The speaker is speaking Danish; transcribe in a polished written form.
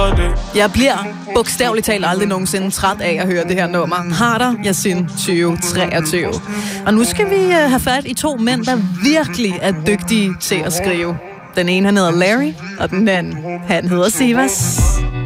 Jeg bliver bogstaveligt talt aldrig nogensinde træt af at høre det her nummer. Harder Yasin 2023. Og nu skal vi have fat i to mænd, der virkelig er dygtige til at skrive. Den ene, han hedder Larry, og den anden, han hedder Sivas.